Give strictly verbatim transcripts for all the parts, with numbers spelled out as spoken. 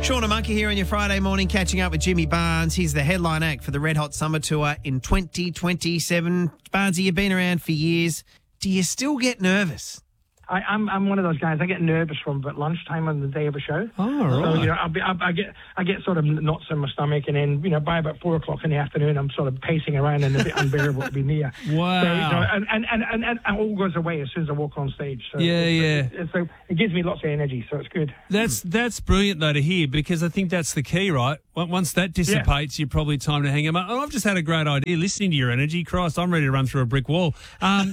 Sean and Monkey here on your Friday morning, catching up with Jimmy Barnes. He's the headline act for the Red Hot Summer Tour in twenty twenty-seven. Barnesy, you've been around for years. Do you still get nervous? I, I'm I'm one of those guys. I get nervous from about lunchtime on the day of a show. Oh, right. So you know, I'll be, I, I get I get sort of knots in my stomach, and then you know by about four o'clock in the afternoon, I'm sort of pacing around and a bit unbearable to be near. Wow. So, you know, and, and, and, and, and it all goes away as soon as I walk on stage. So Yeah, it, yeah. It, it, so it gives me lots of energy, so it's good. That's that's brilliant though to hear, because I think that's the key, right? Once that dissipates, you're probably time to hang them up. And I've just had a great idea listening to your energy. Christ, I'm ready to run through a brick wall. Um,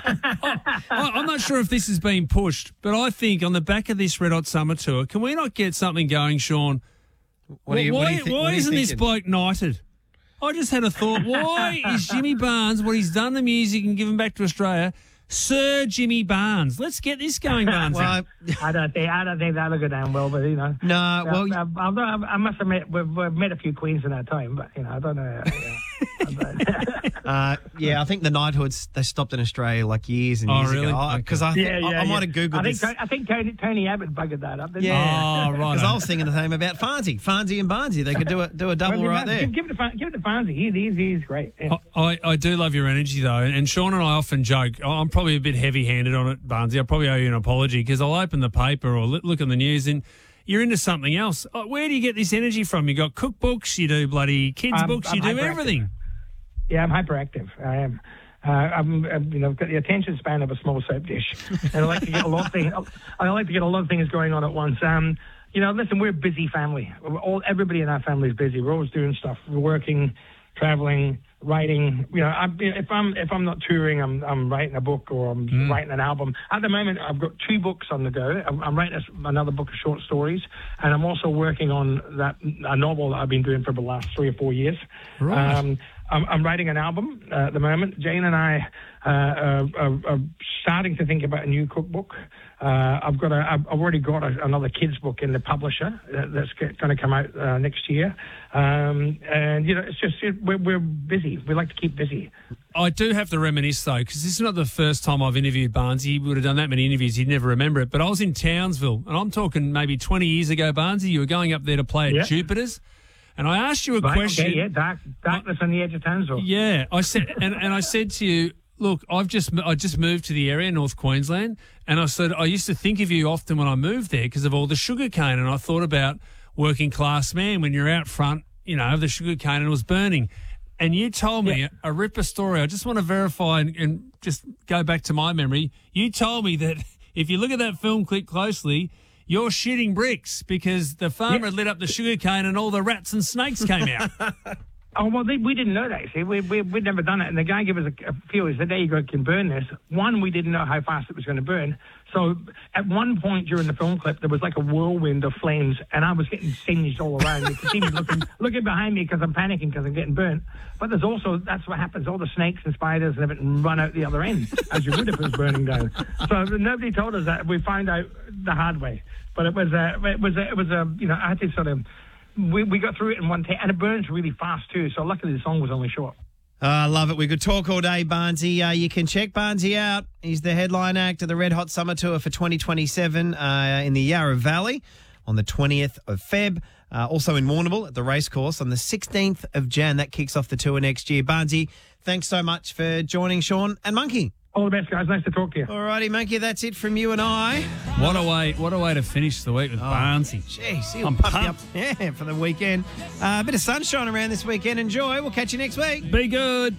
I, I'm not sure if this is being pushed, but I think on the back of this Red Hot Summer Tour, can we not get something going, Sean? What do you, why what do you think, why what are you isn't this thinking? bloke knighted? I just had a thought. Why is Jimmy Barnes, what he's done to music and given back to Australia, Sir Jimmy Barnes? Let's get this going, Barnes. Well, I- I don't think I don't think that'll go down well, but you know. No, well, I, I, I, I must admit we've, we've met a few queens in our time, but you know I don't know. Yeah. I don't- uh, yeah, I think the knighthoods, they stopped in Australia like years and Oh, years really? ago. Because I, yeah, think- yeah, I, I yeah. might have Googled I think, this. I think Tony, Tony Abbott buggered that up. Didn't Yeah. Oh, right. Because I was thinking the same about Farnsey. Farnsey and Barnesy. They could do a, do a he? double Well, right there. Give, give it to Fon- give it to Fonzie. He's, he's, he's great. Yeah. I, I do love your energy, though. And Sean and I often joke, I'm probably a bit heavy-handed on it, Barnesy. I probably owe you an apology, because I'll open the paper or li- look on the news and you're into something else. Oh, where do you get this energy from? You got cookbooks, you do bloody kids' I'm- books, I'm you do hyperactive. everything. Yeah, I'm hyperactive. I am. Uh, I'm, I'm, you know, got the attention span of a small soap dish, and I like to get a lot of things. I like to get a lot of things going on at once. Um, you know, listen, we're a busy family. We're all everybody in our family is busy. We're always doing stuff. We're working, traveling, writing. You know, I'm, if I'm if I'm not touring, I'm I'm writing a book or I'm Mm. writing an album. At the moment, I've got two books on the go. I'm, I'm writing a, another book of short stories, and I'm also working on that a novel that I've been doing for the last three or four years. Right. Um, I'm, I'm writing an album uh, at the moment. Jane and I uh, are, are, are starting to think about a new cookbook. Uh, I've got a, I've already got a, another kids book in the publisher uh, that's going to come out uh, next year. Um, and you know, it's just it, we're, we're busy. We like to keep busy. I do have to reminisce, though, because this is not the first time I've interviewed Barnes. He would have done that many interviews. He'd never remember it. But I was in Townsville, and I'm talking maybe twenty years ago, Barnesy. You were going up there to play at Yeah. Jupiter's. And I asked you a Right, question. okay, yeah, dark, darkness on the edge of Townsville. Yeah, I said, and, and I said to you, look, I've just I just moved to the area, North Queensland, and I said I used to think of you often when I moved there because of all the sugar cane, and I thought about working class man when you're out front, you know, of the sugar cane and it was burning. And you told me Yeah. a, a ripper story. I just want to verify and, and just go back to my memory. You told me that if you look at that film clip closely, you're shitting bricks because the farmer Yeah. lit up the sugar cane and all the rats and snakes came out. Oh, well, they, we didn't know that, see. We, we, we'd never done it. And the guy gave us a, a feel. He said, there you go, you can burn this. One, we didn't know how fast it was going to burn. So at one point during the film clip, there was like a whirlwind of flames, and I was getting singed all around. You could see me looking, looking behind me because I'm panicking because I'm getting burnt. But there's also, that's what happens. All the snakes and spiders and everything run out the other end, as you would if it was burning down. So nobody told us that. We found out the hard way. But it was a, it was a, it was a, you know, I had to sort of, we, we got through it in one take, and it burns really fast too. So luckily the song was only short. I love it. We could talk all day, Barnesy. Uh, you can check Barnesy out. He's the headline act of the Red Hot Summer Tour for twenty twenty-seven uh, in the Yarra Valley on the twentieth of Feb. Uh, also in Warrnambool at the racecourse on the sixteenth of Jan. That kicks off the tour next year. Barnesy, thanks so much for joining Sean and Monkey. All the best, guys. Nice to talk to you. All righty, Monkey, that's it from you and I. What a way! What a way to finish the week with Barnesy. Jeez, he'll I'm pump you up pumped. yeah, for the weekend. Uh, a bit of sunshine around this weekend. Enjoy. We'll catch you next week. Be good.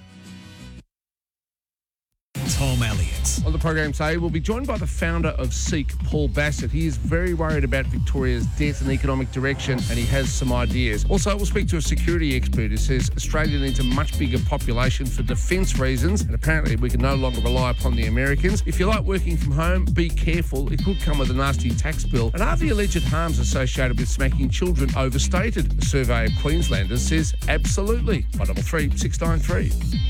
Tom Elliott. On the program today, we'll be joined by the founder of Seek, Paul Bassett. He is very worried about Victoria's debt and economic direction, and he has some ideas. Also, we'll speak to a security expert who says Australia needs a much bigger population for defence reasons, and apparently we can no longer rely upon the Americans. If you like working from home, be careful. It could come with a nasty tax bill. And are the alleged harms associated with smacking children overstated? A survey of Queenslanders says absolutely. one double three six nine three.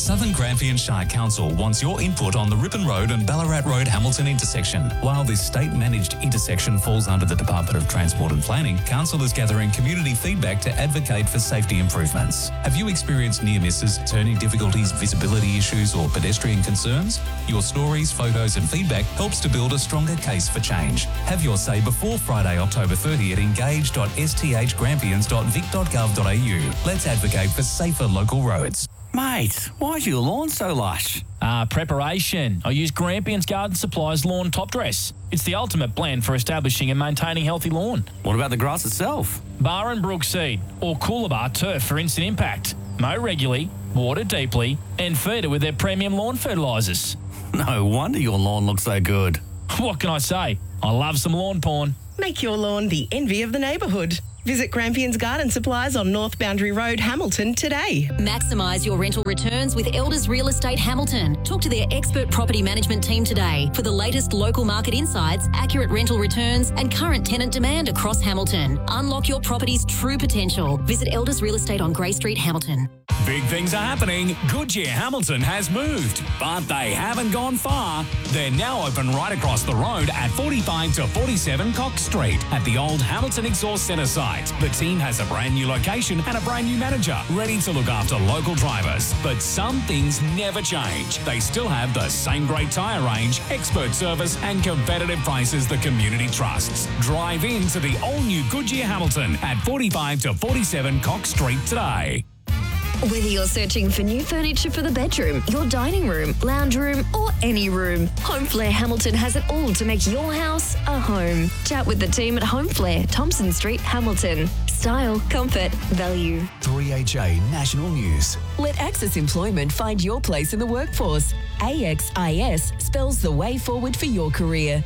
Southern Grampian Shire Council wants your input on the Ripon Road and Ballarat Road Hamilton intersection. While this state-managed intersection falls under the Department of Transport and Planning, Council is gathering community feedback to advocate for safety improvements. Have you experienced near misses, turning difficulties, visibility issues or pedestrian concerns? Your stories, photos and feedback helps to build a stronger case for change. Have your say before Friday, October thirtieth at engage dot s t h grampians dot vic dot gov dot a u. Let's advocate for safer local roads. Mate, why's your lawn so lush? Ah, preparation. I use Grampians Garden Supplies Lawn Top Dress. It's the ultimate blend for establishing and maintaining healthy lawn. What about the grass itself? Bar and Brook Seed or Coolabah Turf for instant impact. Mow regularly, water deeply and feed it with their premium lawn fertilisers. No wonder your lawn looks so good. What can I say? I love some lawn porn. Make your lawn the envy of the neighbourhood. Visit Grampians Garden Supplies on North Boundary Road, Hamilton today. Maximise your rental returns with Elders Real Estate Hamilton. Talk to their expert property management team today for the latest local market insights, accurate rental returns and current tenant demand across Hamilton. Unlock your property's true potential. Visit Elders Real Estate on Grey Street, Hamilton. Big things are happening. Goodyear Hamilton has moved, but they haven't gone far. They're now open right across the road at forty-five to forty-seven Cox Street at the old Hamilton Exhaust Centre site. The team has a brand new location and a brand new manager ready to look after local drivers. But some things never change. They still have the same great tyre range, expert service and competitive prices the community trusts. Drive in to the all-new Goodyear Hamilton at forty-five to forty-seven Cox Street today. Whether you're searching for new furniture for the bedroom, your dining room, lounge room, or any room, Homeflare Hamilton has it all to make your house a home. Chat with the team at Homeflare, Thompson Street, Hamilton. Style, comfort, value. three H A National News. Let Access Employment find your place in the workforce. A X I S spells the way forward for your career.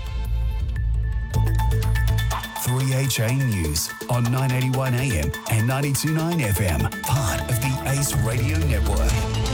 three H A News on nine eighty-one A M and ninety-two point nine F M, part of the Ace Radio Network.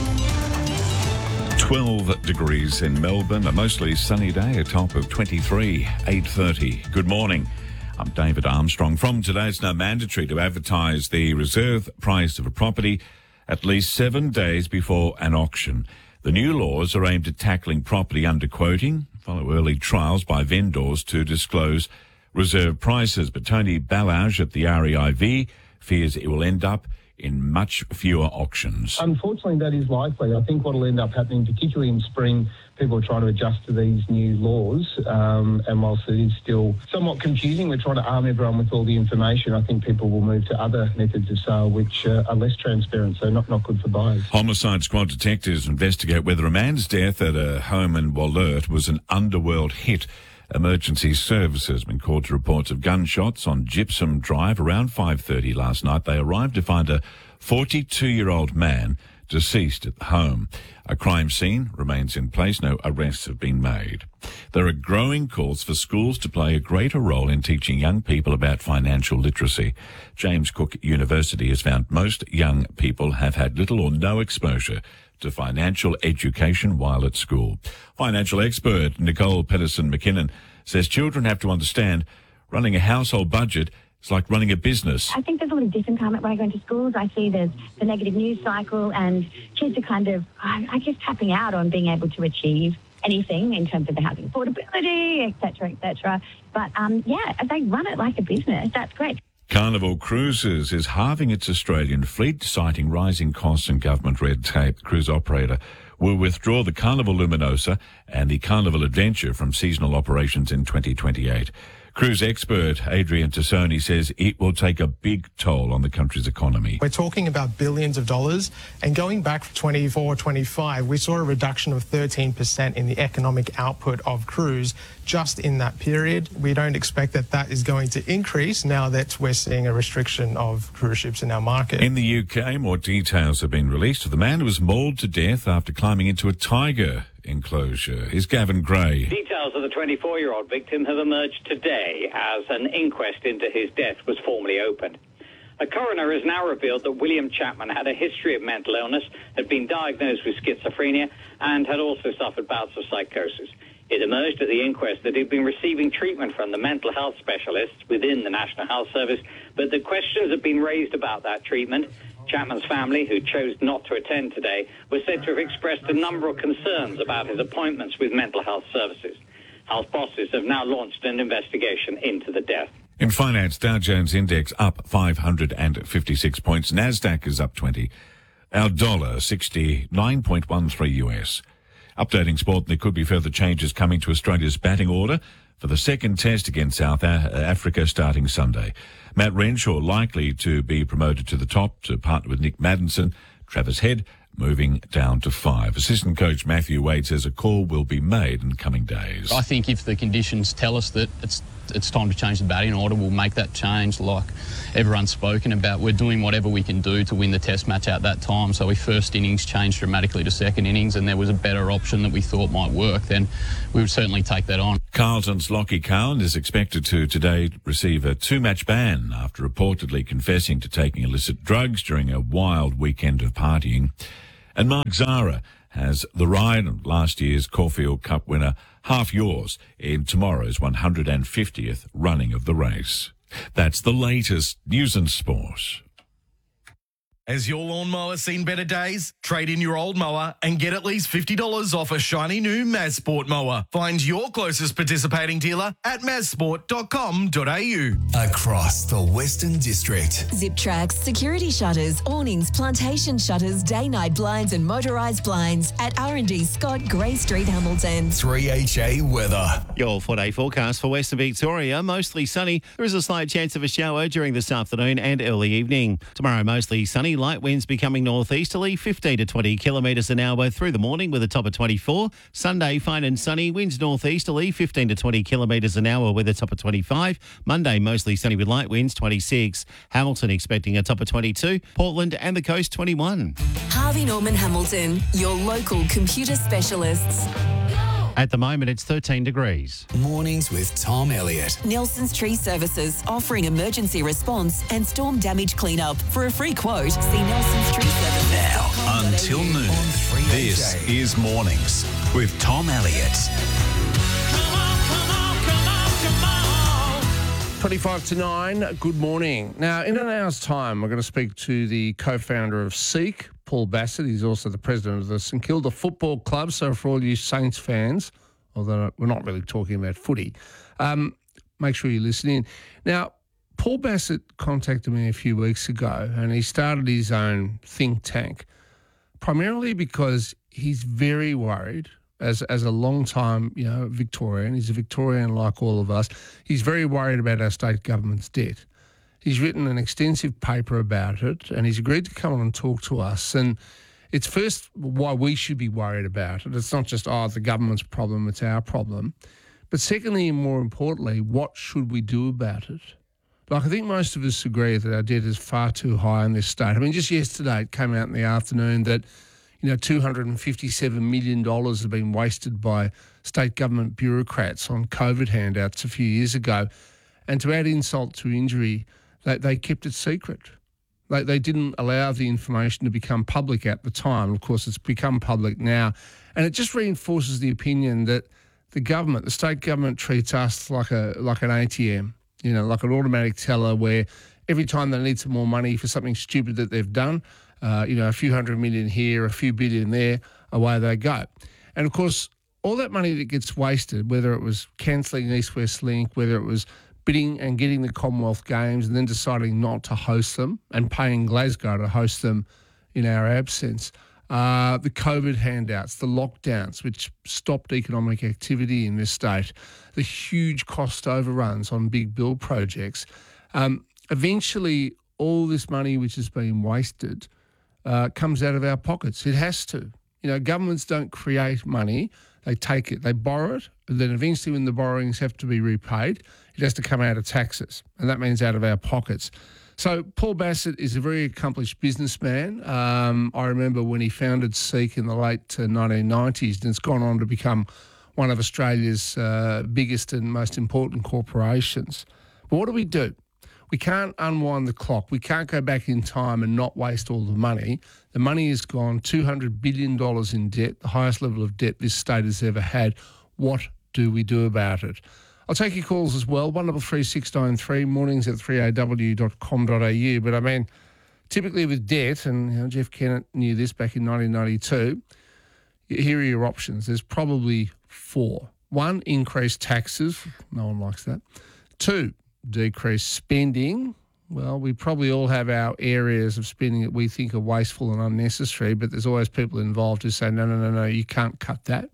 twelve degrees in Melbourne, a mostly sunny day, a top of twenty-three, eight thirty. Good morning. I'm David Armstrong. From today, it's now mandatory to advertise the reserve price of a property at least seven days before an auction. The new laws are aimed at tackling property underquoting, follow early trials by vendors to disclose reserve prices, but Tony Ballage at the R E I V fears it will end up in much fewer auctions. Unfortunately, that is likely. I think what will end up happening, particularly in spring, people are trying to adjust to these new laws, um, and whilst it is still somewhat confusing, we're trying to arm everyone with all the information. I think people will move to other methods of sale which uh, are less transparent, so not, not good for buyers. Homicide Squad detectives investigate whether a man's death at a home in Wollert was an underworld hit. Emergency services have been called to reports of gunshots on Gypsum Drive around five thirty last night. They arrived to find a forty-two-year-old man deceased at the home. A crime scene remains in place. No arrests have been made. There are growing calls for schools to play a greater role in teaching young people about financial literacy. James Cook University has found most young people have had little or no exposure to financial education while at school. Financial expert Nicole Pedersen-McKinnon says children have to understand running a household budget is like running a business. I think there's a lot of disempowerment when I go into schools. I see there's the negative news cycle and kids are kind of, I guess, tapping out on being able to achieve anything in terms of the housing affordability, et cetera, et cetera. But, um, yeah, they run it like a business. That's great. Carnival Cruises is halving its Australian fleet, citing rising costs and government red tape. Cruise operator will withdraw the Carnival Luminosa and the Carnival Adventure from seasonal operations in twenty twenty-eight. Cruise expert Adrian Tassoni says it will take a big toll on the country's economy. We're talking about billions of dollars, and going back to twenty-four twenty-five, we saw a reduction of thirteen percent in the economic output of cruise just in that period. We don't expect that that is going to increase now that we're seeing a restriction of cruise ships in our market. In the U K, more details have been released of the man who was mauled to death after climbing into a tiger enclosure. Here's Gavin Gray. Details of the twenty-four-year-old victim have emerged today as an inquest into his death was formally opened. A coroner has now revealed that William Chapman had a history of mental illness, had been diagnosed with schizophrenia, and had also suffered bouts of psychosis. It emerged at the inquest that he'd been receiving treatment from the mental health specialists within the National Health Service, but the questions have been raised about that treatment. Chapman's family, who chose not to attend today, was said to have expressed a number of concerns about his appointments with mental health services. Health bosses have now launched an investigation into the death. In finance, Dow Jones Index up five hundred fifty-six points. Nasdaq is up twenty. Our dollar, sixty-nine point one three U S. Updating sport, there could be further changes coming to Australia's batting order for the second test against South Africa starting Sunday. Matt Renshaw likely to be promoted to the top to partner with Nick Maddinson. Travis Head moving down to five. Assistant coach Matthew Wade says a call will be made in coming days. I think if the conditions tell us that it's it's time to change the batting order, we'll make that change like everyone's spoken about. We're doing whatever we can do to win the test match at that time. So if first innings changed dramatically to second innings and there was a better option that we thought might work, then we would certainly take that on. Carlton's Lockie Cowan is expected to today receive a two-match ban after reportedly confessing to taking illicit drugs during a wild weekend of partying. And Mark Zahra has the ride of last year's Caulfield Cup winner half yours in tomorrow's one hundred fiftieth running of the race. That's the latest news and sport. Has your lawnmower seen better days? Trade in your old mower and get at least fifty dollars off a shiny new Mazsport mower. Find your closest participating dealer at mazsport dot com dot a u. Across the Western District. Zip Tracks, security shutters, awnings, plantation shutters, day-night blinds and motorised blinds at R and D Scott, Grey Street, Hamilton. three H A weather. Your four-day forecast for Western Victoria, mostly sunny. There is a slight chance of a shower during this afternoon and early evening. Tomorrow, mostly sunny. Light winds becoming northeasterly, fifteen to twenty kilometres an hour through the morning with a top of twenty-four. Sunday, fine and sunny, winds northeasterly, fifteen to twenty kilometres an hour with a top of twenty-five. Monday, mostly sunny with light winds, twenty-six. Hamilton expecting a top of twenty-two. Portland and the coast, twenty-one. Harvey Norman Hamilton, your local computer specialists. At the moment, it's thirteen degrees. Mornings with Tom Elliott. Nelson's Tree Services, offering emergency response and storm damage cleanup. For a free quote, see Nelson's Tree Services. Now, until noon, this is Mornings with Tom Elliott. twenty-five to nine, good morning. Now, in an hour's time, we're going to speak to the co-founder of Seek, Paul Bassett. He's also the president of the St Kilda Football Club. So for all you Saints fans, although we're not really talking about footy, um, make sure you listen in. Now, Paul Bassett contacted me a few weeks ago and he started his own think tank, primarily because he's very worried. As as a long-time, you know, Victorian, he's a Victorian like all of us, he's very worried about our state government's debt. He's written an extensive paper about it and he's agreed to come on and talk to us. And it's first why we should be worried about it. It's not just, oh, the government's problem, it's our problem. But secondly, and more importantly, what should we do about it? Like, I think most of us agree that our debt is far too high in this state. I mean, just yesterday it came out in the afternoon that, you know, two hundred fifty-seven million dollars have been wasted by state government bureaucrats on COVID handouts a few years ago. And to add insult to injury, they, they kept it secret. They, they didn't allow the information to become public at the time. Of course, it's become public now. And it just reinforces the opinion that the government, the state government, treats us like a like an A T M, you know, like an automatic teller where every time they need some more money for something stupid that they've done, Uh, you know, a few hundred million here, a few billion there, away they go. And, of course, all that money that gets wasted, whether it was cancelling East-West Link, whether it was bidding and getting the Commonwealth Games and then deciding not to host them and paying Glasgow to host them in our absence, uh, the COVID handouts, the lockdowns, which stopped economic activity in this state, the huge cost overruns on big build projects. Um, eventually, all this money which has been wasted Uh, comes out of our pockets. It has to. You know, governments don't create money. They take it. They borrow it. And then eventually when the borrowings have to be repaid, it has to come out of taxes. And that means out of our pockets. So Paul Bassett is a very accomplished businessman. Um, I remember when he founded Seek in the late uh, nineteen nineties, and it's gone on to become one of Australia's uh, biggest and most important corporations. But what do we do? We can't unwind the clock. We can't go back in time and not waste all the money. The money is gone, two hundred billion dollars in debt, the highest level of debt this state has ever had. What do we do about it? I'll take your calls as well, one double three six nine three, mornings at three a w dot com dot a u. But I mean, Typically with debt, and you know, Jeff Kennett knew this back in nineteen ninety-two, here are your options. There's probably four. One, increase taxes. No one likes that. Two, decrease spending. Well, we probably all have our areas of spending that we think are wasteful and unnecessary, but there's always people involved who say, no, no, no, no, you can't cut that.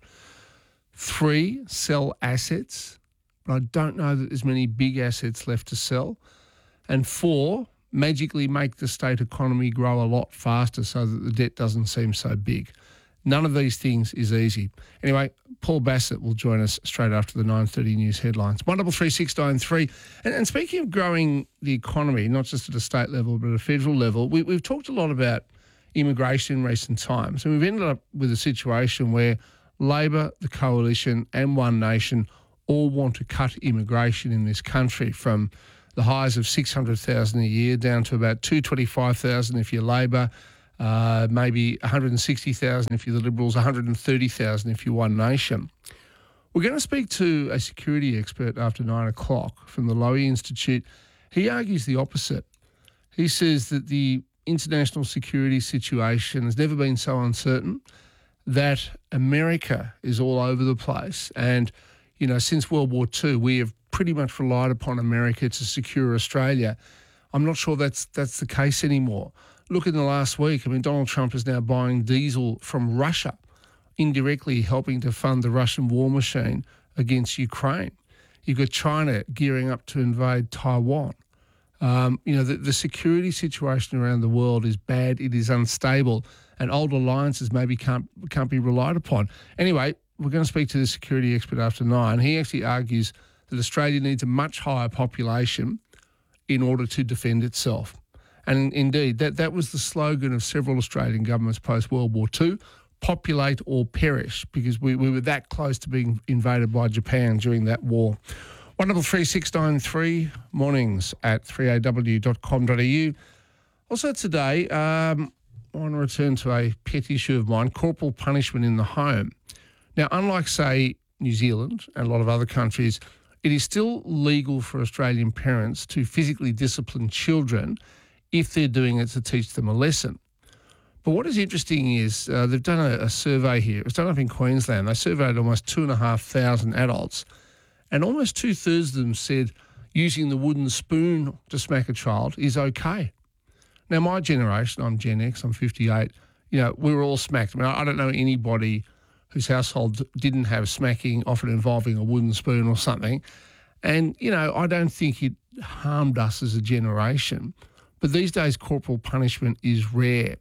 Three, sell assets. But I don't know that there's many big assets left to sell. And four, magically make the state economy grow a lot faster so that the debt doesn't seem so big. None of these things is easy. Anyway, Paul Bassett will join us straight after the nine thirty news headlines. one double three six nine three. And, and speaking of growing the economy, not just at a state level but at a federal level, we, we've talked a lot about immigration in recent times. And we've ended up with a situation where Labor, the Coalition and One Nation all want to cut immigration in this country from the highs of six hundred thousand a year down to about two hundred twenty-five thousand if you're Labor, uh, maybe one hundred sixty thousand if you're the Liberals, one hundred thirty thousand if you're One Nation. We're going to speak to a security expert after nine o'clock from the Lowy Institute. He argues the opposite. He says that the international security situation has never been so uncertain, that America is all over the place. And, you know, since World War Two, we have pretty much relied upon America to secure Australia. I'm not sure that's that's the case anymore. Look, in the last week, I mean, Donald Trump is now buying diesel from Russia, indirectly helping to fund the Russian war machine against Ukraine. You've got China gearing up to invade Taiwan. Um, you know, the, the security situation around the world is bad, it is unstable, and old alliances maybe can't can't be relied upon. Anyway, we're going to speak to the security expert after nine. He actually argues that Australia needs a much higher population in order to defend itself. And indeed, that, that was the slogan of several Australian governments post-World War Two, populate or perish, because we, we were that close to being invaded by Japan during that war. one double three six nine three, mornings at three a w dot com dot a u. Also today, um, I want to return to a pet issue of mine, corporal punishment in the home. Now, unlike, say, New Zealand and a lot of other countries, it is still legal for Australian parents to physically discipline children if they're doing it to teach them a lesson. But what is interesting is uh, they've done a, a survey here. It was done up in Queensland. They surveyed almost two and a half thousand adults, and almost two-thirds of them said using the wooden spoon to smack a child is okay. Now, my generation, I'm Gen X, I'm fifty-eight, you know, we were all smacked. I mean, I don't know anybody whose household didn't have smacking, often involving a wooden spoon or something. And, you know, I don't think it harmed us as a generation. But these days, corporal punishment is rare.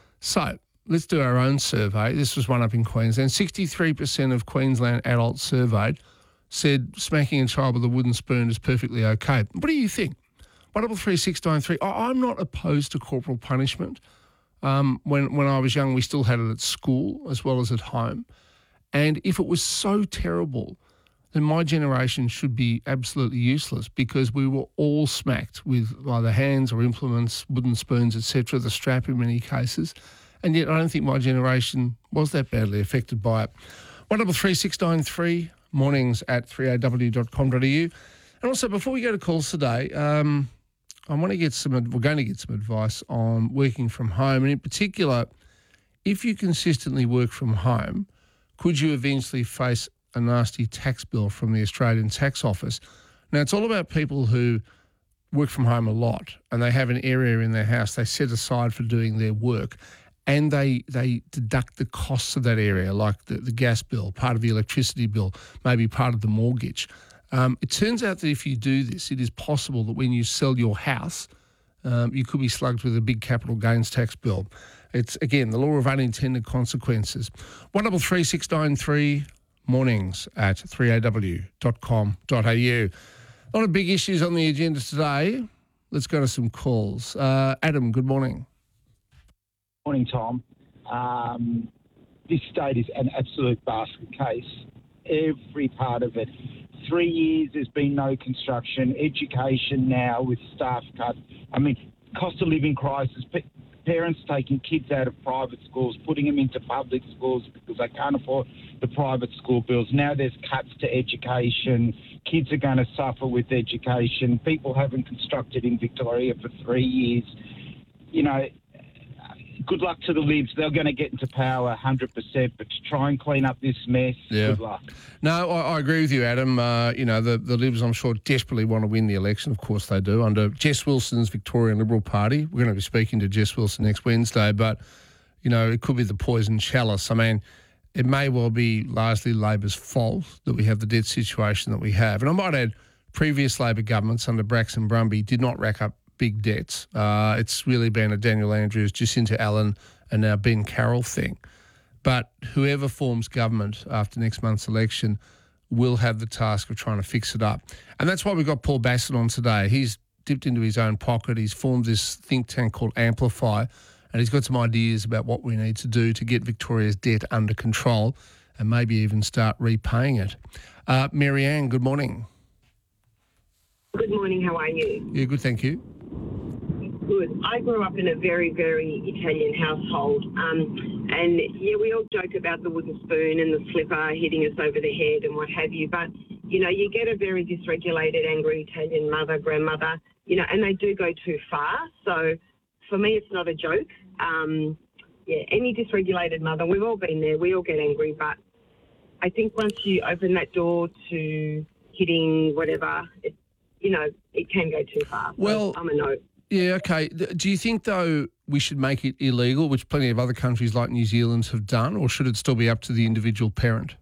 So let's do our own survey. This was one up in Queensland. sixty-three percent of Queensland adults surveyed said smacking a child with a wooden spoon is perfectly okay. What do you think? one double three six nine three. I'm not opposed to corporal punishment. Um, when, when I was young, we still had it at school as well as at home. And if it was so terrible, then my generation should be absolutely useless, because we were all smacked with either hands or implements, wooden spoons, et cetera, the strap in many cases. And yet I don't think my generation was that badly affected by it. one double three six nine three, mornings at three a w dot com dot a u. And also, before we go to calls today, um, I want to get some, we're going to get some advice on working from home. And in particular, if you consistently work from home, could you eventually face a nasty tax bill from the Australian Tax Office? Now, it's all about people who work from home a lot and they have an area in their house they set aside for doing their work, and they they deduct the costs of that area, like the, the gas bill, part of the electricity bill, maybe part of the mortgage. Um, it turns out that if you do this, it is possible that when you sell your house, um, you could be slugged with a big capital gains tax bill. It's, again, the law of unintended consequences. one double three six nine three, mornings at three a w dot com dot a u. A lot of big issues on the agenda today. Let's go to some calls. Uh, Adam, good morning. Morning, Tom. Um, this state is an absolute basket case. Every part of it. Three years there's been no construction. Education now with staff cuts. I mean, cost of living crisis. Parents taking kids out of private schools, putting them into public schools because they can't afford the private school bills. Now there's cuts to education. Kids are going to suffer with education. People haven't constructed in Victoria for three years. you know, good luck to the Libs. They're going to get into power one hundred percent, but to try and clean up this mess, Yeah. good luck. No, I, I agree with you, Adam. Uh, you know, the, the Libs, I'm sure, desperately want to win the election. Of course they do, under Jess Wilson's Victorian Liberal Party. We're going to be speaking to Jess Wilson next Wednesday, but, you know, it could be the poison chalice. I mean, it may well be largely Labor's fault that we have the debt situation that we have. And I might add, previous Labor governments under Braxton Brumby did not rack up big debts. Uh, it's really been a Daniel Andrews, Jacinta Allen and now Ben Carroll thing. But whoever forms government after next month's election will have the task of trying to fix it up. And that's why we've got Paul Bassett on today. He's dipped into his own pocket. He's formed this think tank called Amplify, and he's got some ideas about what we need to do to get Victoria's debt under control and maybe even start repaying it. Uh, Mary Ann, good morning. Good morning, how are you? Yeah, good, thank you. Good. I grew up in a very, very Italian household. Um, and, yeah, we all joke about the wooden spoon and the slipper hitting us over the head and what have you. But, you know, you get a very dysregulated, angry Italian mother, grandmother, you know, and they do go too far. So for me, it's not a joke. Um, yeah, any dysregulated mother, we've all been there. We all get angry. But I think once you open that door to hitting whatever, it, you know, it can go too far. Well, so I'm a no. Yeah, okay. Do you think, though, we should make it illegal, which plenty of other countries like New Zealand have done, or should it still be up to the individual parent?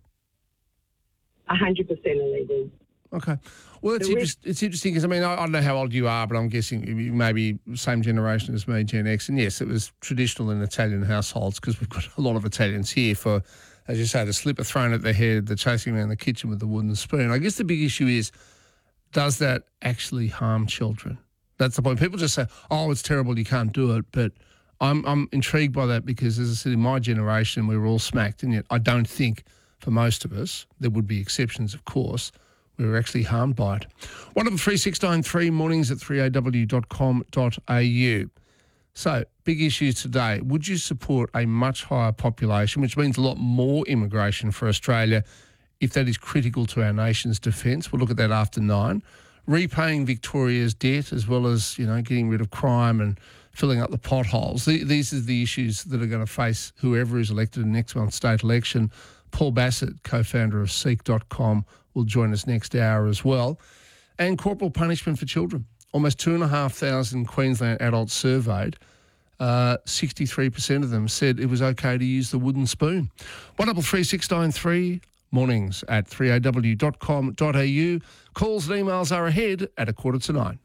one hundred percent illegal. Okay. Well, it's, The interest, it's interesting because, I mean, I, I don't know how old you are, but I'm guessing you maybe same generation as me, Gen X. And, yes, it was traditional in Italian households because we've got a lot of Italians here for, as you say, the slipper thrown at their head, the chasing around the kitchen with the wooden spoon. I guess the big issue is, does that actually harm children? That's the point. People just say, oh, it's terrible, you can't do it. But I'm I'm intrigued by that because, as I said, in my generation, we were all smacked. And yet I don't think for most of us, there would be exceptions, of course, we were actually harmed by it. one double three six nine three, mornings at three a w dot com dot a u. So, big issues today. Would you support a much higher population, which means a lot more immigration for Australia, if that is critical to our nation's defence? We'll look at that after nine. Repaying Victoria's debt, as well as, you know, getting rid of crime and filling up the potholes. These are the issues that are going to face whoever is elected in next month's state election. Paul Bassett, co-founder of seek dot com, will join us next hour as well. And corporal punishment for children. Almost two and a half thousand Queensland adults surveyed. Uh, sixty-three percent of them said it was okay to use the wooden spoon. one double three six nine three, mornings at three a w dot com dot a u. Calls and emails are ahead at a quarter to nine.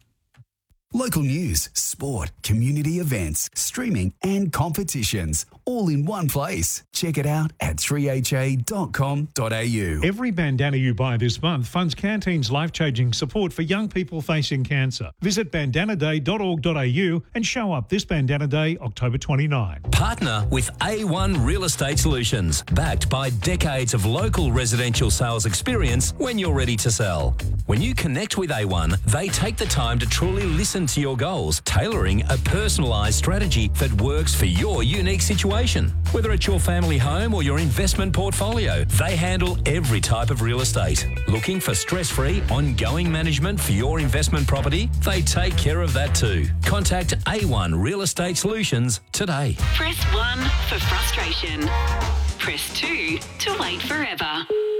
Local news, sport, community events, streaming and competitions, all in one place. Check it out at three h a dot com dot a u. Every bandana you buy this month funds Canteen's life-changing support for young people facing cancer. Visit bandana day dot org dot a u and show up this Bandana Day, October twenty-ninth. Partner with A one Real Estate Solutions, backed by decades of local residential sales experience when you're ready to sell. When you connect with A one, they take the time to truly listen to your goals, tailoring a personalised strategy that works for your unique situation. Whether it's your family home or your investment portfolio, they handle every type of real estate. Looking for stress-free, ongoing management for your investment property? They take care of that too. Contact A one Real Estate Solutions today. Press one for frustration. Press two to wait forever.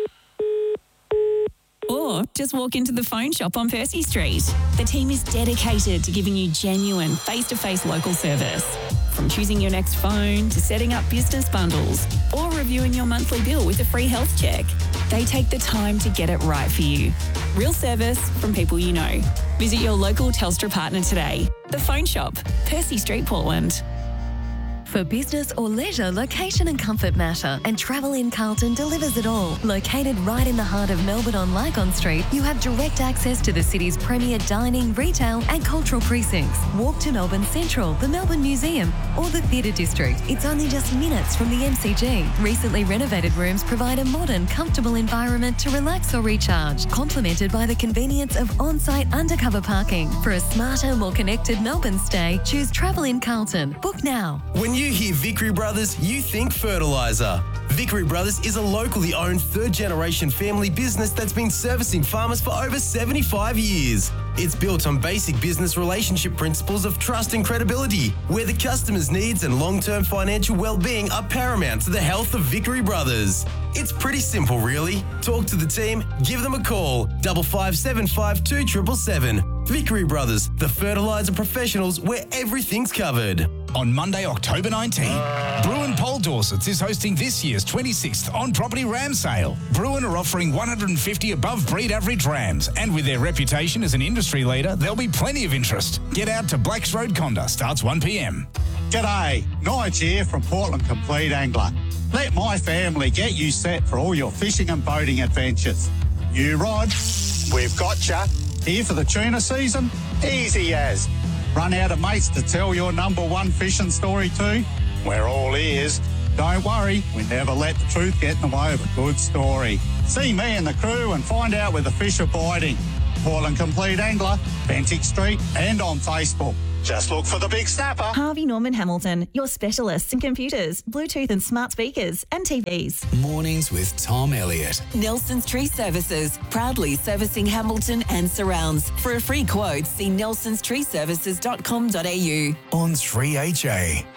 Or just walk into the phone shop on Percy Street. The team is dedicated to giving you genuine face-to-face local service. From choosing your next phone to setting up business bundles or reviewing your monthly bill with a free health check, they take the time to get it right for you. Real service from people you know. Visit your local Telstra partner today. The Phone Shop, Percy Street, Portland. For business or leisure, location and comfort matter, and Travel in Carlton delivers it all. Located right in the heart of Melbourne on Lygon Street, you have direct access to the city's premier dining, retail and cultural precincts. Walk to Melbourne Central, the Melbourne Museum or the Theatre District. It's only just minutes from the M C G. Recently renovated rooms provide a modern, comfortable environment to relax or recharge, complemented by the convenience of on-site undercover parking. For a smarter, more connected Melbourne stay, choose Travel in Carlton. Book now. When you hear Vickery Brothers, you think fertiliser. Vickery Brothers is a locally owned third-generation family business that's been servicing farmers for over seventy-five years. It's built on basic business relationship principles of trust and credibility, where the customer's needs and long-term financial well-being are paramount to the health of Vickery Brothers. It's pretty simple, really. Talk to the team, give them a call, double five seven five two triple seven. Vickery Brothers, the fertiliser professionals where everything's covered. On Monday, October nineteenth, Bruin Paul Dorsets is hosting this year's twenty-sixth On Property Ram Sale. Bruin are offering one hundred fifty above breed average rams, and with their reputation as an industry leader, there'll be plenty of interest. Get out to Blacks Road Conda, starts one p m. G'day, Nige here from Portland Complete Angler. Let my family get you set for all your fishing and boating adventures. You rod, we've got ya. Here for the tuna season? Easy as. Run out of mates to tell your number one fishing story to? We're all ears. Don't worry, we never let the truth get in the way of a good story. See me and the crew and find out where the fish are biting. Portland Complete Angler, Bentick Street and on Facebook. Just look for the big snapper. Harvey Norman Hamilton, your specialists in computers, Bluetooth and smart speakers and T Vs. Mornings with Tom Elliott. Nelson's Tree Services, proudly servicing Hamilton and surrounds. For a free quote, see nelsons tree services dot com dot a u. On three H A.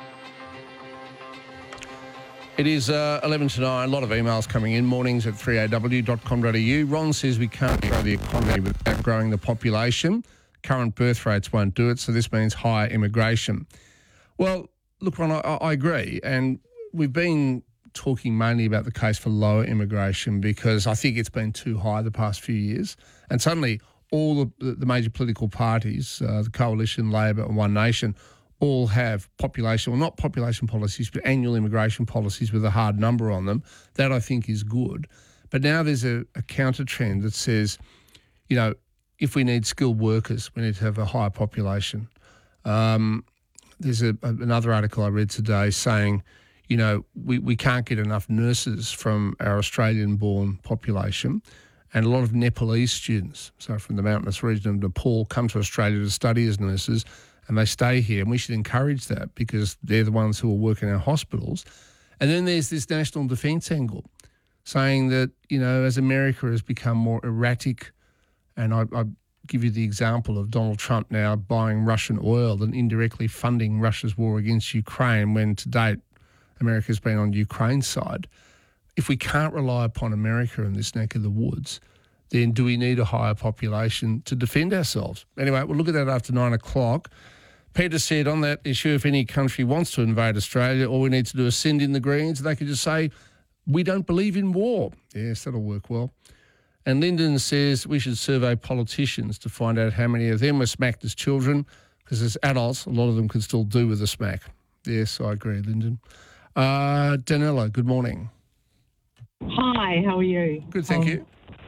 It is uh, eleven to nine. A lot of emails coming in. Mornings at three A W dot com dot a u. Ron says we can't grow the economy without growing the population. Current birth rates won't do it, so this means higher immigration. Well, look, Ron, I, I agree. And we've been talking mainly about the case for lower immigration because I think it's been too high the past few years. And suddenly all the, the major political parties, uh, the Coalition, Labor and One Nation, all have population, well, not population policies, but annual immigration policies with a hard number on them. That I think is good. But now there's a, a counter trend that says, you know, if we need skilled workers, we need to have a higher population. Um, there's a, a, another article I read today saying, you know, we, we can't get enough nurses from our Australian-born population, and a lot of Nepalese students, so from the mountainous region of Nepal, come to Australia to study as nurses, and they stay here, and we should encourage that because they're the ones who will work in our hospitals. And then there's this national defence angle saying that, you know, as America has become more erratic, and I, I give you the example of Donald Trump now buying Russian oil and indirectly funding Russia's war against Ukraine when to date America's been on Ukraine's side. If we can't rely upon America in this neck of the woods, then do we need a higher population to defend ourselves? Anyway, we'll look at that after nine o'clock. Peter said on that issue, if any country wants to invade Australia, all we need to do is send in the Greens. They could just say, we don't believe in war. Yes, that'll work well. And Lyndon says we should survey politicians to find out how many of them were smacked as children, because as adults, a lot of them could still do with a smack. Yes, I agree, Lyndon. Uh, Danella, good morning. Hi, how are you? Good, thank um, you.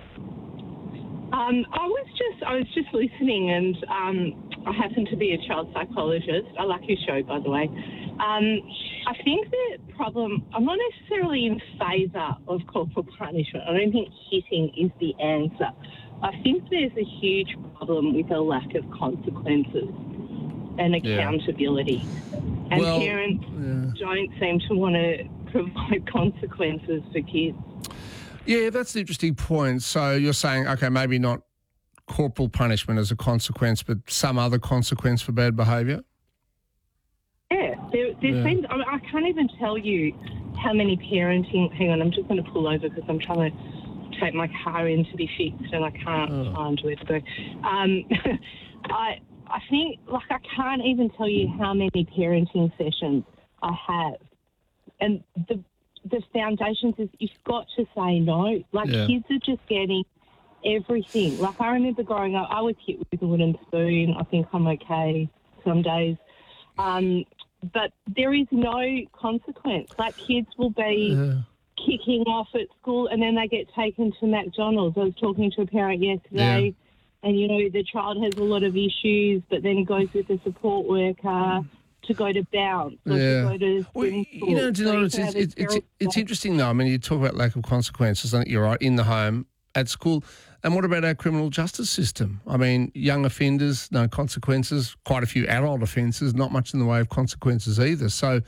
Um, I was just I was just listening, and um, I happen to be a child psychologist. I like your show, by the way. Um, I think the problem, I'm not necessarily in favour of corporal punishment. I don't think hitting is the answer. I think there's a huge problem with a lack of consequences and accountability. Yeah. And well, parents yeah. don't seem to want to provide consequences for kids. Yeah, that's the interesting point. So you're saying, okay, maybe not corporal punishment as a consequence, but some other consequence for bad behaviour? Yeah, there, there's Yeah. been, I, mean, I can't even tell you how many parenting, hang on, I'm just going to pull over because I'm trying to take my car in to be fixed and I can't Oh. find where to go. Um, I, I think, like, I can't even tell you how many parenting sessions I have. And the the foundations is you've got to say no. Like, Yeah. kids are just getting everything. Like, I remember growing up, I was hit with a wooden spoon. I think I'm okay some days. Um, but there is no consequence. Like, kids will be Yeah. kicking off at school and then they get taken to McDonald's. I was talking to a parent yesterday and, you know, the child has a lot of issues but then goes with a support worker to go to bounce or Yeah. to go to Well, swim you school. know, do you So know, you it's, can it's, have a it's, it's, terrible it's day. interesting, though. I mean, you talk about lack of consequences, and you're right, in the home, at school. And what about our criminal justice system? I mean, young offenders, no consequences, quite a few adult offences, not much in the way of consequences either. So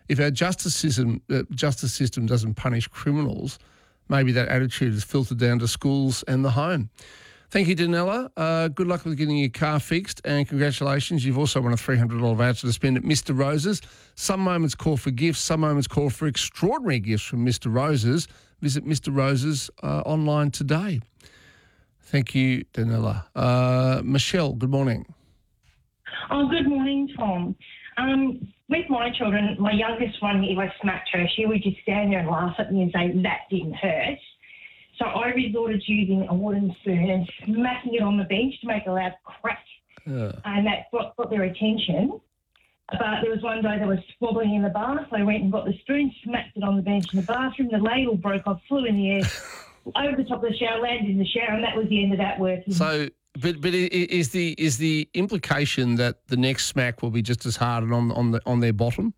if our justice system, uh, justice system doesn't punish criminals, maybe that attitude is filtered down to schools and the home. Thank you, Danella. Uh, good luck with getting your car fixed, and congratulations. You've also won a three hundred dollars voucher to spend at Mister Rose's. Some moments call for gifts, some moments call for extraordinary gifts from Mister Rose's. Visit Mister Rose's uh, online today. Thank you, Danella. Uh, Michelle, good morning. Oh, good morning, Tom. Um, with my children, my youngest one, if I smacked her, she would just stand there and laugh at me and say, that didn't hurt. So I resorted to using a wooden spoon and smacking it on the bench to make a loud crack. Uh. And that got, got their attention. But there was one day they were squabbling in the bath. I went and got the spoon, smacked it on the bench in the bathroom. The ladle broke off, flew in the air, over the top of the shower, landed in the shower, and that was the end of that working. So, but but is the is the implication that the next smack will be just as hard and on on the on their bottom?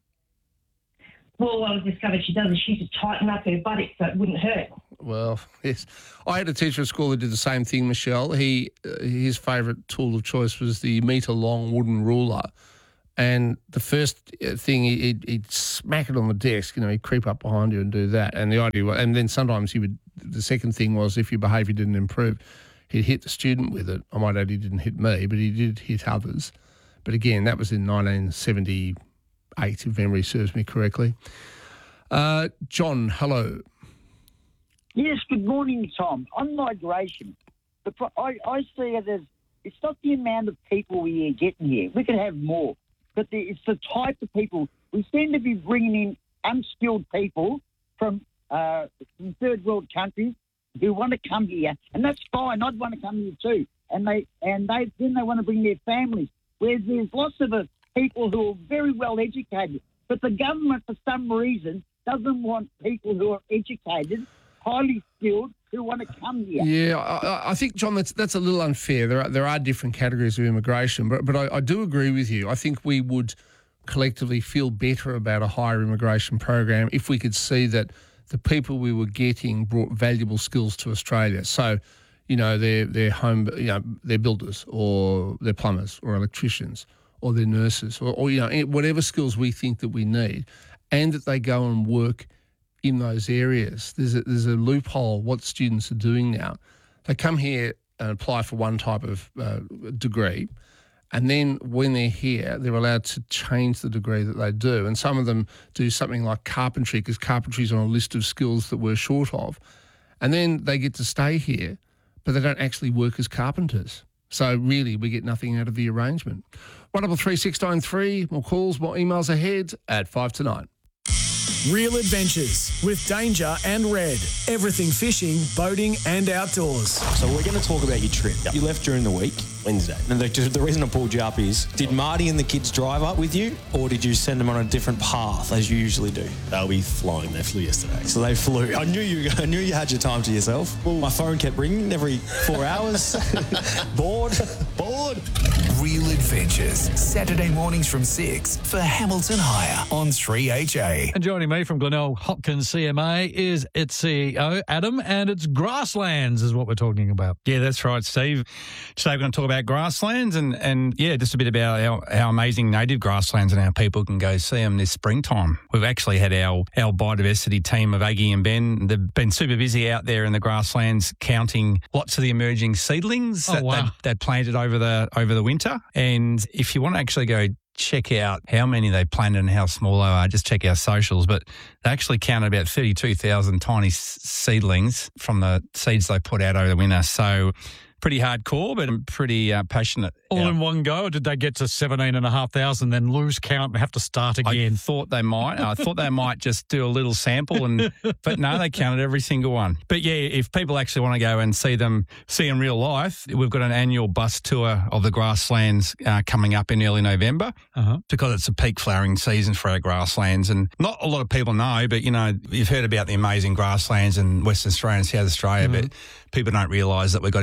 Well, I discovered she doesn't. She used to tighten up her buttocks so it wouldn't hurt. Well, yes. I had a teacher at school who did the same thing, Michelle. He uh, his favourite tool of choice was the metre-long wooden ruler. And the first thing, he'd, he'd smack it on the desk, you know, he'd creep up behind you and do that. And the idea was, and then sometimes he would, the second thing was if your behaviour didn't improve, he'd hit the student with it. I might add he didn't hit me, but he did hit others. But again, that was in nineteen seventy-eight, if memory serves me correctly. Uh, John, hello. Yes, good morning, Tom. On migration, the pro- I, I see it as, it's not the amount of people we are getting here. We could have more. But the, it's the type of people. We seem to be bringing in unskilled people from, uh, from third world countries who want to come here, and that's fine. I'd want to come here too. And they and they then they want to bring their families. Whereas there's lots of uh, people who are very well educated, but the government for some reason doesn't want people who are educated, highly skilled, who want to come here. Yeah, I, I think, John, that's that's a little unfair. There are there are different categories of immigration, but but I, I do agree with you. I think we would collectively feel better about a higher immigration program if we could see that the people we were getting brought valuable skills to Australia. So, you know, they're they're home, you know, they're builders or they're plumbers or electricians or they're nurses or, or you know whatever skills we think that we need, and that they go and work in those areas. There's a, there's a loophole what students are doing now. They come here and apply for one type of uh, degree, and then when they're here, they're allowed to change the degree that they do. And some of them do something like carpentry, because carpentry is on a list of skills that we're short of. And then they get to stay here, but they don't actually work as carpenters. So really, we get nothing out of the arrangement. one double three six nine three, more calls, more emails ahead at five to nine. Real adventures with Danger and Red. Everything fishing, boating and outdoors. So we're going to talk about your trip. You left during the week, Wednesday. And the, the reason I pulled you up is, did Marty and the kids drive up with you, or did you send them on a different path as you usually do? They'll be flying. They flew yesterday. So they flew. I knew you I knew you had your time to yourself. Well, my phone kept ringing every four hours. Bored. Bored. Real adventures. Saturday mornings from six for Hamilton Hire on three H A. And joining me from Glenelg Hopkins C M A is its C E O, Adam, and it's grasslands is what we're talking about. Yeah, that's right, Steve. Today we're going to talk about grasslands and, and yeah, just a bit about our, our amazing native grasslands and how people can go see them this springtime. We've actually had our, our biodiversity team of Aggie and Ben. They've been super busy out there in the grasslands counting lots of the emerging seedlings Oh, that wow. they'd, they'd planted over the over the winter. And if you want to actually go check out how many they planted and how small they are, just check our socials. But they actually counted about thirty-two thousand tiny s- seedlings from the seeds they put out over the winter. So pretty hardcore, but I'm pretty uh, passionate. All Yeah. in one go, or did they get to seventeen and a half thousand, then lose count and have to start again? I thought they might. I thought they might just do a little sample, and but no, they counted every single one. But yeah, if people actually want to go and see them, see in real life, we've got an annual bus tour of the grasslands uh, coming up in early November uh-huh. because it's a peak flowering season for our grasslands. And not a lot of people know, but you know, you've heard about the amazing grasslands in Western Australia and South Australia, Mhm. but people don't realise that we've got even more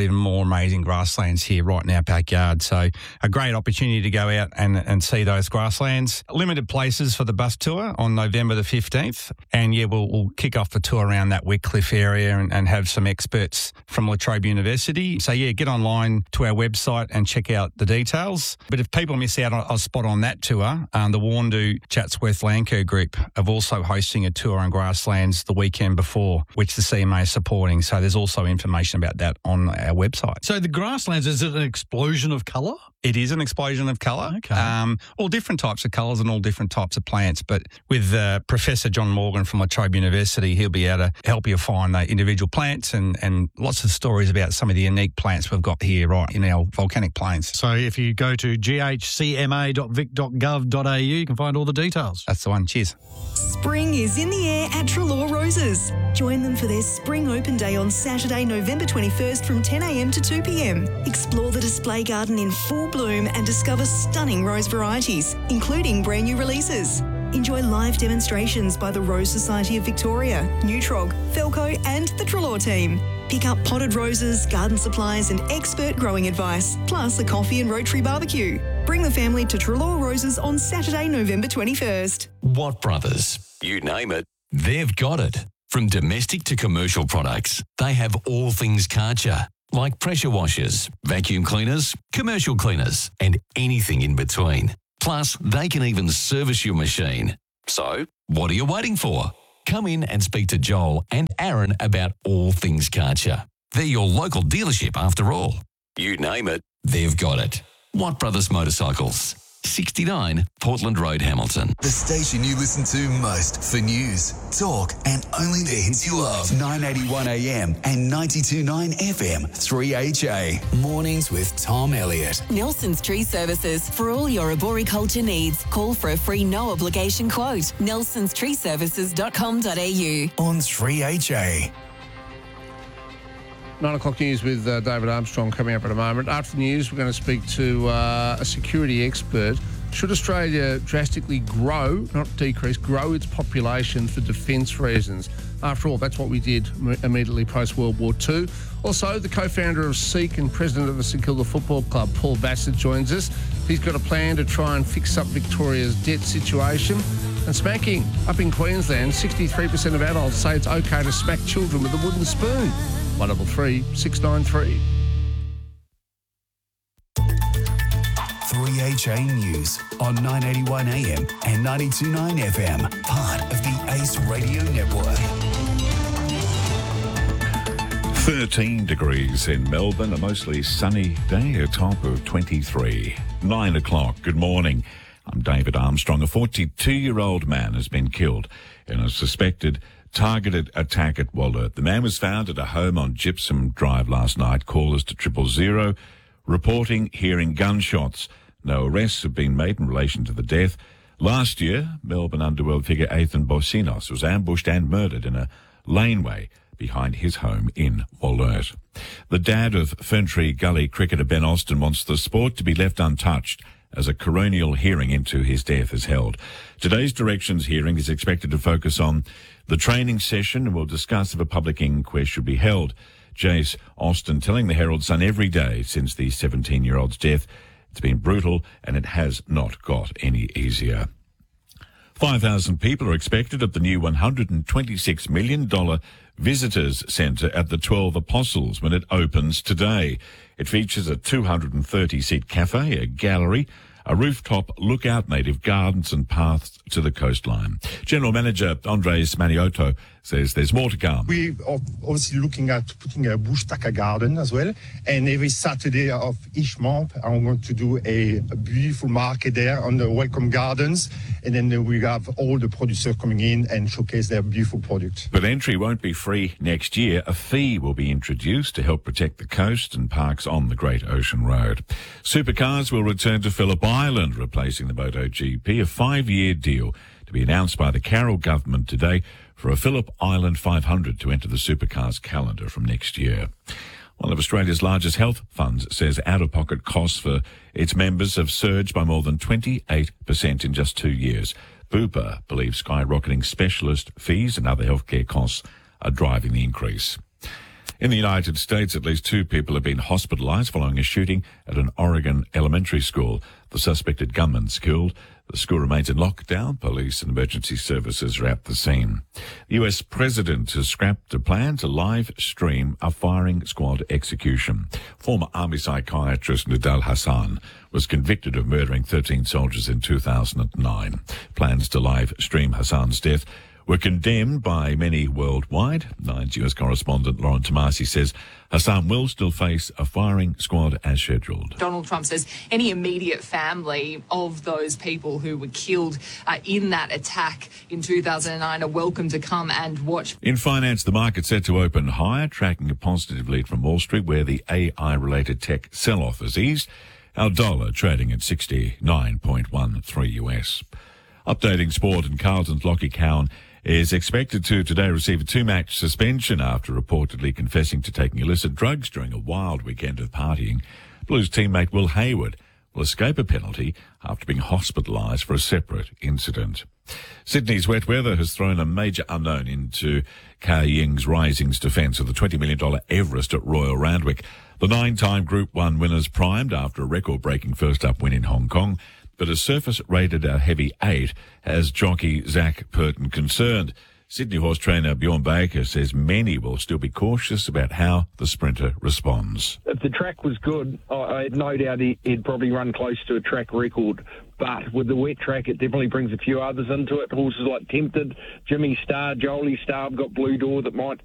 amazing grasslands here right in our backyard. So a great opportunity to go out and, and see those grasslands. Limited places for the bus tour on November the fifteenth. And yeah, we'll, we'll kick off the tour around that Wycliffe area and, and have some experts from La Trobe University. So yeah, get online to our website and check out the details. But if people miss out on a spot on that tour, um, the Warndoo Chatsworth Landcare Group are also hosting a tour on grasslands the weekend before, which the C M A is supporting. So there's also information about that on our website. So the grasslands, is it an explosion of colour? It is an explosion of colour. Okay. Um, all different types of colours and all different types of plants. But with uh, Professor John Morgan from La Trobe University, he'll be able to help you find the individual plants and, and lots of stories about some of the unique plants we've got here right in our volcanic plains. So if you go to g h c m a dot vic dot gov dot a u, you can find all the details. That's the one. Cheers. Spring is in the air at Treloar Roses. Join them for their Spring Open Day on Saturday, November twenty-first from ten a m to two p m. Explore the display garden in full bloom and discover stunning rose varieties, including brand new releases. Enjoy live demonstrations by the Rose Society of Victoria, Nutrog, Felco and the Treloar team. Pick up potted roses, garden supplies and expert growing advice, plus a coffee and Rotary barbecue. Bring the family to Treloar Roses on Saturday, November twenty-first. Watt Brothers, you name it, they've got it. From domestic to commercial products, they have all things Karcher, like pressure washers, vacuum cleaners, commercial cleaners, and anything in between. Plus, they can even service your machine. So, what are you waiting for? Come in and speak to Joel and Aaron about all things Karcher. They're your local dealership after all. You name it, they've got it. Watt Brothers Motorcycles, sixty-nine Portland Road, Hamilton. The station you listen to most for news, talk, and only the hits you love. nine eighty-one A M and ninety-two point nine F M, three H A. Mornings with Tom Elliott. Nelson's Tree Services. For all your arboriculture needs, call for a free no obligation quote. nelsons tree services dot com dot a u. On three H A. Nine o'clock news with uh, David Armstrong coming up in a moment. After the news, we're going to speak to uh, a security expert. Should Australia drastically grow, not decrease, grow its population for defence reasons? After all, that's what we did immediately post-World War Two. Also, the co-founder of Seek and president of the St Kilda Football Club, Paul Bassett, joins us. He's got a plan to try and fix up Victoria's debt situation. And smacking. Up in Queensland, sixty-three percent of adults say it's okay to smack children with a wooden spoon. one double three six nine three. three H A News on nine eighty-one A M and ninety-two point nine F M, part of the Ace Radio Network. thirteen degrees in Melbourne, a mostly sunny day, a top of twenty-three. Nine o'clock, good morning. I'm David Armstrong. A forty-two-year-old man has been killed in a suspected targeted attack at Wollert. The man was found at a home on Gypsum Drive last night. Callers to triple zero reporting hearing gunshots. No arrests have been made in relation to the death. Last year, Melbourne underworld figure Ethan Bosinos was ambushed and murdered in a laneway behind his home in Wollert. The dad of Ferntree Gully cricketer Ben Austin wants the sport to be left untouched as a coronial hearing into his death is held. Today's directions hearing is expected to focus on the training session and will discuss if a public inquest should be held. Jace Austin telling the Herald Sun every day since the seventeen-year-old's death, it's been brutal and it has not got any easier. five thousand people are expected at the new one hundred twenty-six million dollars Visitors Centre at the twelve Apostles when it opens today. It features a two hundred thirty seat cafe, a gallery, a rooftop lookout, native gardens and paths to the coastline. General Manager Andres Maniotto says there's more to come. We are obviously looking at putting a bush tucker garden as well. And every Saturday of each month, I'm going to do a, a beautiful market there on the Welcome Gardens. And then we have all the producers coming in and showcase their beautiful products. But entry won't be free next year. A fee will be introduced to help protect the coast and parks on the Great Ocean Road. Supercars will return to Phillip Island, replacing the MotoGP, a five-year deal to be announced by the Carroll government today for a Phillip Island five hundred to enter the Supercars calendar from next year. One of Australia's largest health funds says out-of-pocket costs for its members have surged by more than twenty-eight percent in just two years. Bupa believes skyrocketing specialist fees and other healthcare costs are driving the increase. In the United States, at least two people have been hospitalized following a shooting at an Oregon elementary school. The suspected gunman's killed. The school remains in lockdown. Police and emergency services are at the scene. The U S president has scrapped a plan to live stream a firing squad execution. Former army psychiatrist Nidal Hasan was convicted of murdering thirteen soldiers in two thousand nine. Plans to live stream Hassan's death were condemned by many worldwide. Nine's U S correspondent Lauren Tomasi says Hassan will still face a firing squad as scheduled. Donald Trump says any immediate family of those people who were killed uh, in that attack in two thousand nine are welcome to come and watch. In finance, the market set to open higher, tracking a positive lead from Wall Street, where the A I-related tech sell-off has eased. Our dollar trading at sixty-nine point one three U S. Updating sport, and Carlton's Lockie Cowan is expected to today receive a two-match suspension after reportedly confessing to taking illicit drugs during a wild weekend of partying. Blues teammate Will Hayward will escape a penalty after being hospitalised for a separate incident. Sydney's wet weather has thrown a major unknown into Kai Ying's Rising's defence of the twenty million dollars Everest at Royal Randwick. The nine-time Group one winners primed after a record-breaking first-up win in Hong Kong, but a surface rated a heavy eight has jockey Zach Purton concerned. Sydney horse trainer Bjorn Baker says many will still be cautious about how the sprinter responds. If the track was good, I, I had no doubt he, he'd probably run close to a track record. But with the wet track, it definitely brings a few others into it. Horses like Tempted, Jimmy Star, Jolie Star have got Blue Door that might